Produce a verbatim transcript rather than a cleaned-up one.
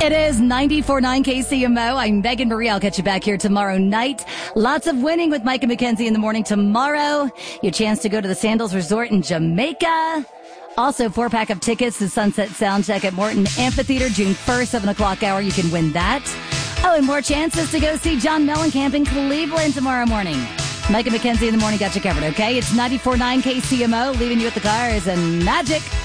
It is ninety-four point nine K C M O. I'm Megan Marie. I'll catch you back here tomorrow night. Lots of winning with Mike and Mackenzie in the morning tomorrow. Your chance to go to the Sandals Resort in Jamaica. Also, four-pack of tickets to Sunset Soundcheck at Morton Amphitheater, June first, seven o'clock hour. You can win that. Oh, and more chances to go see John Mellencamp in Cleveland tomorrow morning. Mike and Mackenzie in the morning got you covered, okay? It's ninety-four point nine K C M O, leaving you at the cars and magic.